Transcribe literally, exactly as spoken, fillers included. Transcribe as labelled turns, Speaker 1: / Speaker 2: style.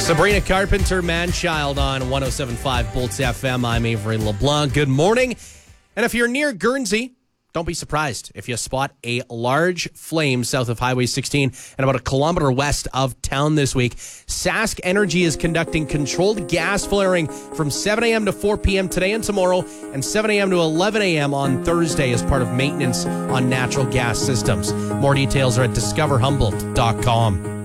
Speaker 1: Sabrina Carpenter, Man-Child on one oh seven point five Bolts F M. I'm Avery LeBlanc. Good morning. And if you're near Guernsey, don't be surprised if you spot a large flame south of Highway sixteen and about a kilometer west of town this week. Sask Energy is conducting controlled gas flaring from seven a.m. to four p.m. today and tomorrow, and seven a.m. to eleven a.m. on Thursday as part of maintenance on natural gas systems. More details are at discover humboldt dot com.